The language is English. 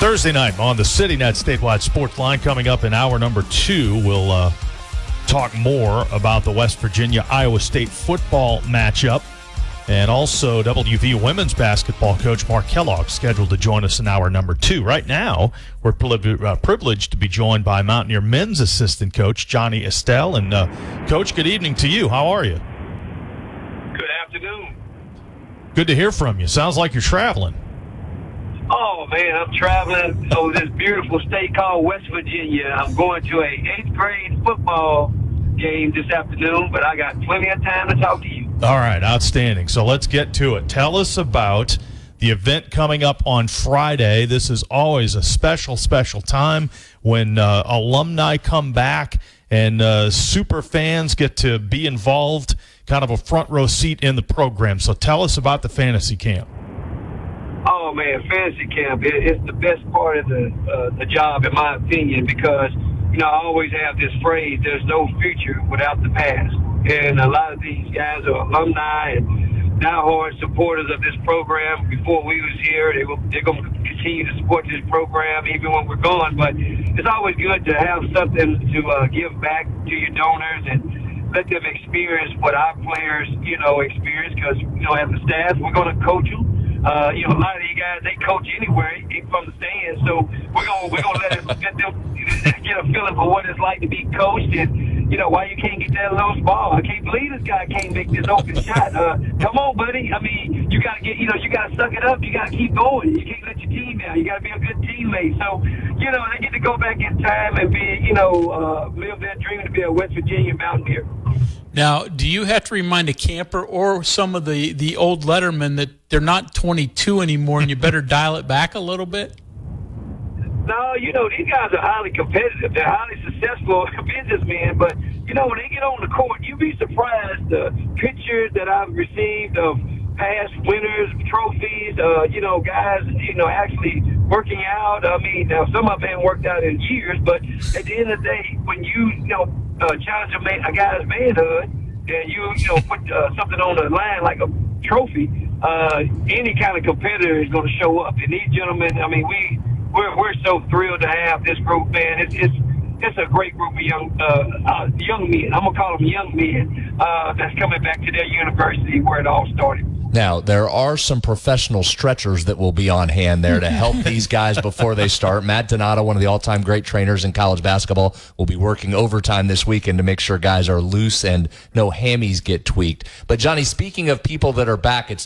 Thursday night on the CityNet Statewide Sports Line. Coming up in hour number 2, we'll talk more about the West Virginia-Iowa State football matchup. And also WV women's basketball coach Mark Kellogg scheduled to join us in hour number 2. Right now, we're privileged to be joined by Mountaineer men's assistant coach Johnny Estelle. And Coach, good evening to you. How are you? Good afternoon. Good to hear from you. Sounds like you're traveling. Oh, man, I'm traveling over this beautiful state called West Virginia. I'm going to a 8th grade football game this afternoon, but I got plenty of time to talk to you. All right, outstanding. So let's get to it. Tell us about the event coming up on Friday. This is always a special, special time when alumni come back and super fans get to be involved, kind of a front row seat in the program. So tell us about the fantasy camp. Oh, man, fantasy camp, it's the best part of the job, in my opinion, because, you know, I always have this phrase, there's no future without the past. And a lot of these guys are alumni and diehard supporters of this program. Before we was here, they're going to continue to support this program even when we're gone. But it's always good to have something to give back to your donors and let them experience what our players, you know, experience. Because, you know, as a staff, we're going to coach them. You know, a lot of these guys, they coach anywhere from the stands, so we're gonna let them get a feeling for what it's like to be coached, and you know why you can't get that loose ball. I can't believe this guy can't make this open shot. Come on, buddy. I mean, you gotta get, you know, you gotta suck it up. You gotta keep going. You can't let your team down. You gotta be a good teammate. So, you know, they get to go back in time and be, you know, live that dream to be a West Virginia Mountaineer. Now, do you have to remind a camper or some of the old lettermen that they're not 22 anymore and you better dial it back a little bit? No, you know, these guys are highly competitive. They're highly successful businessmen, but, you know, when they get on the court, you'd be surprised the pictures that I've received of past winners, trophies, you know, guys, you know, actually working out. I mean, now some of them haven't worked out in years, but at the end of the day, when you know, challenge a guy's manhood and you know, put something on the line like a trophy, any kind of competitor is going to show up. And these gentlemen, I mean, we're so thrilled to have this group, man. It's a great group of young men. I'm gonna call them young men that's coming back to their university where it all started. Now, there are some professional stretchers that will be on hand there to help these guys before they start. Matt Donato, one of the all-time great trainers in college basketball, will be working overtime this weekend to make sure guys are loose and no hammies get tweaked. But, Johnny, speaking of people that are back, it's